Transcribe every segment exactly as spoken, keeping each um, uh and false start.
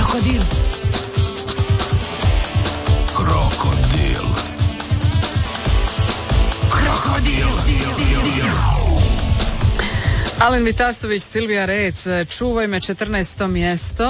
Krokodil. Krokodil. Krokodil. Alen Vitasović, Silvija Rec, Čuvaj me, četrnaesto mjesto,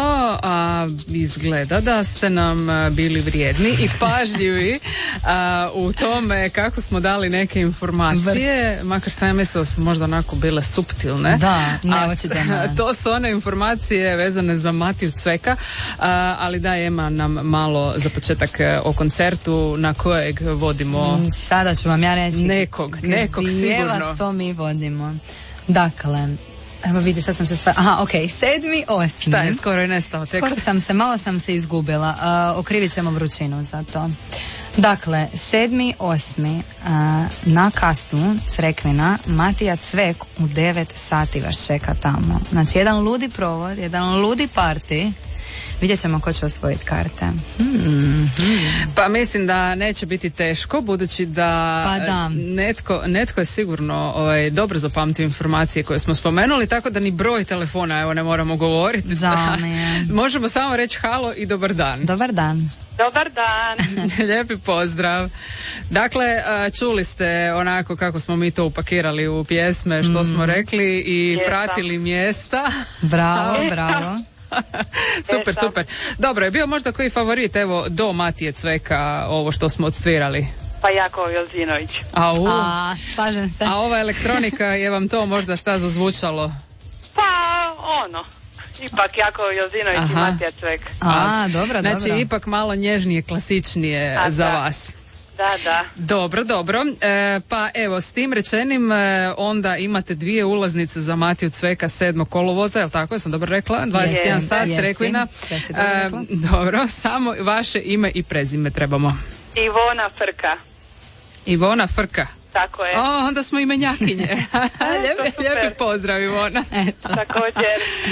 a izgleda da ste nam bili vrijedni i pažljivi a, u tome kako smo dali neke informacije, Vr. makar sam ja mislila da smo možda onako bile suptilne. Da, ne očito ne. To su one informacije vezane za Matiju Cveka, a, ali da, Ema nam malo za početak o koncertu na kojeg vodimo. Sada ću vam ja reći. Nekog, nekog gdje sigurno. Vas to mi vodimo. Dakle, evo vidi, sad sam se sva... Aha, okej, okay. sedmi, osmi. Šta je, skoro je nestao tekst. Skoro sam se, malo sam se izgubila. Uh, okrivit ćemo vrućinu za to. Dakle, sedmi, osmi, uh, na kastu Crekvina, Matija Cvek u devet sati vas čeka tamo. Znači, jedan ludi provod, jedan ludi party. Vidjet ćemo ko će osvojiti karte. Hmm. Pa mislim da neće biti teško, budući da, pa da. Netko, netko je sigurno ovaj, dobro zapamtio informacije koje smo spomenuli, tako da ni broj telefona evo ne moramo govoriti. Žao mi je. Možemo samo reći halo i dobar dan. Dobar dan. Dobar dan. Lijepi pozdrav. Dakle, čuli ste onako kako smo mi to upakirali u pjesme, što mm. smo rekli i Jesam. pratili mjesta. Bravo, bravo. Super, super. Dobro, je bio možda koji favorit, evo, do Matije Cveka, ovo što smo odsvirali? Pa Jakov Jelzinović. Au. A, slažem se. A ova elektronika, je vam to možda šta zazvučalo? Pa, ono, ipak Jakov Jelzinović i Matija Cvek. A, A dobro, znači, dobro. Znači, ipak malo nježnije, klasičnije A, za da. vas. Da, da. Dobro, dobro. E, pa evo, s tim rečenim e, onda imate dvije ulaznice za Matiju Cveka sedmog kolovoza, jel tako? Sam dobro rekla? dvadeset jedan sat, Crekvina. E, dobro, samo vaše ime i prezime trebamo. Ivona Frka. Ivona Frka. Tako je. O, onda smo imenjakinje. lijepi, lijepi pozdrav, Ivona. Eto. Također.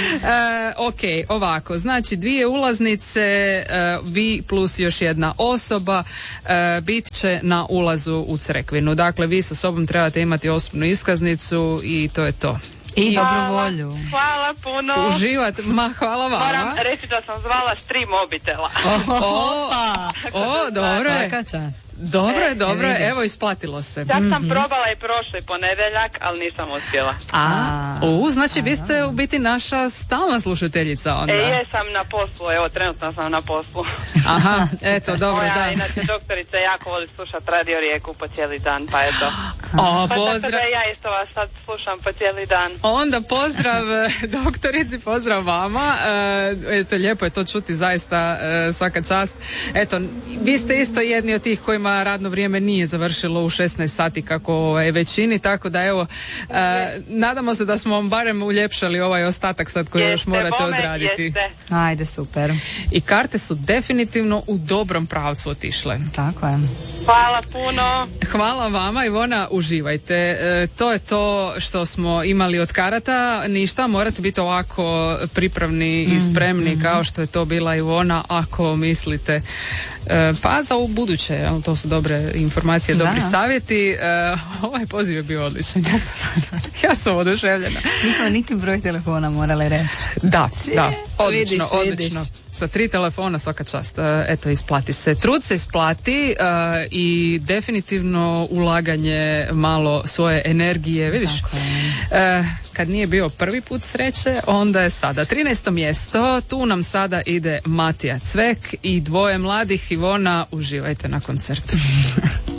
E, ok, ovako, znači dvije ulaznice, e, vi plus još jedna osoba e, bit će na ulazu u Crekvinu. Dakle, vi sa sobom trebate imati osobnu iskaznicu i to je to. I dobru volju. Hvala puno. Uživat, ma hvala vama. Moram reći da sam zvala s tri mobitela. O, o, o dobro je. Svaka čast. Dobro je, E, dobro je, evo isplatilo se. Čak sam mm-hmm. probala i prošli ponedjeljak, ali nisam uspjela. A, u, znači vi ste u biti naša stalna slušateljica onda. E, jesam na poslu, evo trenutno sam na poslu. Aha, eto, dobro, Moja, da. inače doktorica jako voli slušat Radio Rijeku po cijeli dan, pa eto. O, pa pozdrav. tako da ja isto vas sad slušam po cijeli dan. Onda pozdrav doktorici, pozdrav vama. E, eto, lijepo je to čuti, zaista e, svaka čast. Eto, vi ste isto jedni od tih kojima radno vrijeme nije završilo u šesnaest sati kako je većini, tako da evo, e, nadamo se da smo vam barem uljepšali ovaj ostatak sad koji jeste, još morate bome, odraditi. Jeste. Ajde, super. I karte su definitivno u dobrom pravcu otišle. Tako je. Hvala puno. Hvala vama, Ivona, uživajte. E, to je to što smo imali od karata. Ništa, morate biti ovako pripravni i spremni mm, kao što je to bila Ivona, ako mislite. E, pa za u buduće, to su dobre informacije, dobri da. savjeti. E, ovaj poziv je bio odličan. Ja sam, ja sam oduševljena. Nismo niti broj telefona morali reći. Da, da, odlično, vidiš, odlično. Vidiš. Sa tri telefona svaka čast. Eto, isplati se. Trud se isplati uh, i definitivno ulaganje malo svoje energije. Vidiš, uh, kad nije bio prvi put sreće, onda je sada trinaesto mjesto. Tu nam sada ide Matija Cvek i dvoje mladih. Ivona, uživajte na koncertu.